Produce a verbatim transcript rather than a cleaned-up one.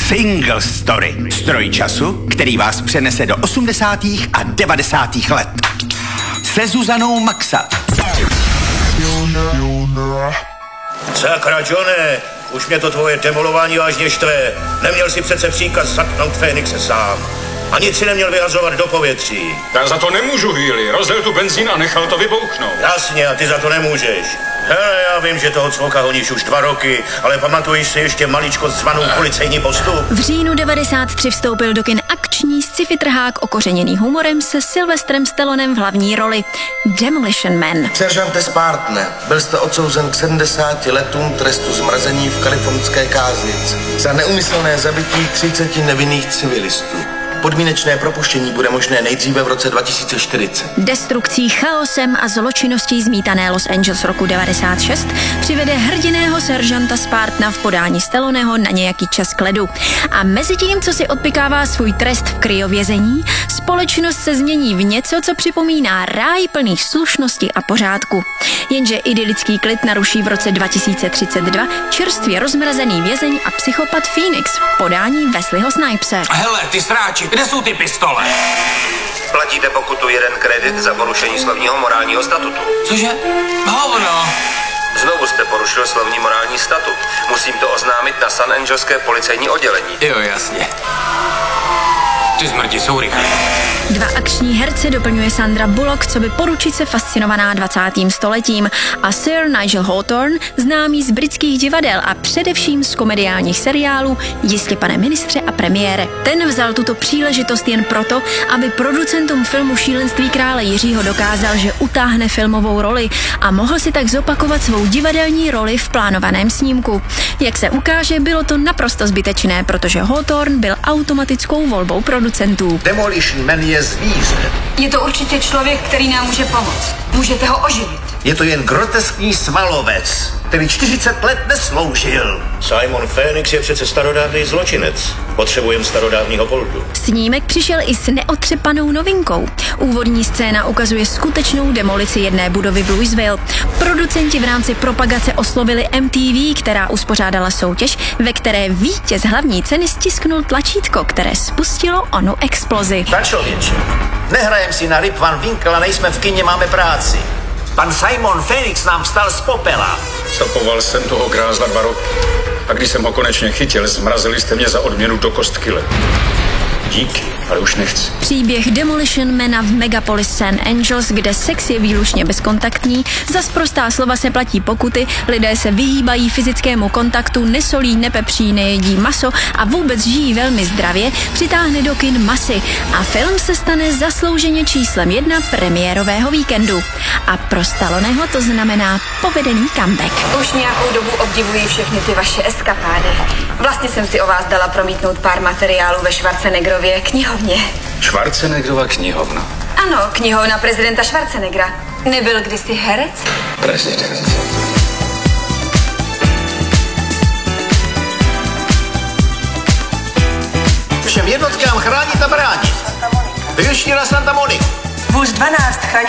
Single Story. Stroj času, který vás přenese do osmdesátých a devadesátých let. Se Zuzanou Maxa. Sakra, Johne, už mě to tvoje demolování vážně štve. Neměl si přece příkaz zatknout Fénixe sám. A nic si neměl vyhazovat do povětří. Já za to nemůžu, Healy. Rozlil tu benzín a nechal to vybouchnout. Jasně, a ty za to nemůžeš. Hele, já vím, že toho cvoka honíš už dva roky, ale pamatuješ si ještě maličko zvanou policejní postup? V říjnu devadesát tři vstoupil do kin akční sci-fi trhák okořeněný humorem se Sylvestrem Stallonem v hlavní roli Demolition Man. Seržante Spartne, byl jste odsouzen k sedmdesáti letům trestu zmrazení v kalifornské Káznici za neúmyslné zabití třiceti nevinných civilistů. Podmínečné propuštění bude možné nejdříve v roce dva tisíce čtyřicet. Destrukcí, chaosem a zločinností zmítané Los Angeles roku devadesát šest přivede hrdiného seržanta Spartna v podání Stalloneho na nějaký čas k ledu. A mezi tím, co si odpykává svůj trest v kryovězení, společnost se změní v něco, co připomíná ráj plný slušnosti a pořádku. Jenže idylický klid naruší v roce dva tisíce třicet dva čerstvě rozmrazený vězeň a psychopat Phoenix v podání Wesleyho Snipese. Hele, ty sráči, kde jsou ty pistole? Platíte pokutu jeden kredit za porušení slovního morálního statutu. Cože? Hovno. Znovu jste porušil slovní morální statut. Musím to oznámit na San Angelské policejní oddělení. Jo, jasně. Ty smrti jsou rychlé. Dva akční herce doplňuje Sandra Bullock, co by poručice fascinovaná dvacátým stoletím, a Sir Nigel Hawthorne, známý z britských divadel a především z komediálních seriálů Jistě, pane ministře a premiére. Ten vzal tuto příležitost jen proto, aby producentům filmu Šílenství krále Jiřího dokázal, že utáhne filmovou roli a mohl si tak zopakovat svou divadelní roli v plánovaném snímku. Jak se ukáže, bylo to naprosto zbytečné, protože Hawthorne byl automatickou volbou producentů. Demolition Man je zvíře. Je to určitě člověk, který nám může pomoct. Můžete ho oživit. Je to jen groteskní svalovec, který čtyřicet let nesloužil. Simon Phoenix je přece starodávný zločinec. Potřebujeme starodávního poldu. Snímek přišel i s neotřepanou novinkou. Úvodní scéna ukazuje skutečnou demolici jedné budovy v Louisville. Producenti v rámci propagace oslovili M T V, která uspořádala soutěž, ve které vítěz hlavní ceny stisknul tlačítko, které spustilo onu explozi. Tak člověče, nehrajem si na Rip Van Winkle a nejsme v kině, máme práci. Pan Simon Phoenix nám vstal z popela. Stopoval jsem toho grázla dva roky. A když jsem ho konečně chytil, zmrazili jste mě za odměnu do kostky ledu. Díky, ale už nechci. Příběh Demolition Mana v Megapolis San Angeles, kde sex je výlučně bezkontaktní, za sprostá slova se platí pokuty, lidé se vyhýbají fyzickému kontaktu, nesolí, nepepří, nejedí maso a vůbec žijí velmi zdravě, přitáhne do kin masy a film se stane zaslouženě číslem jedna premiérového víkendu. A pro Stalloneho to znamená povedený comeback. Už nějakou dobu obdivuji všechny ty vaše eskapády. Vlastně jsem si o vás dala promítnout pár materiálů ve Schwarzeneggerově knihovně. Schwarzeneggerova knihovna. Ano, knihovna prezidenta Schwarzeneggera. Nebyl kdysi herec? Prezident. Všem jednotkám chránit a bránit. Vyšší na Santa Monica. Vůz dvanáct chrání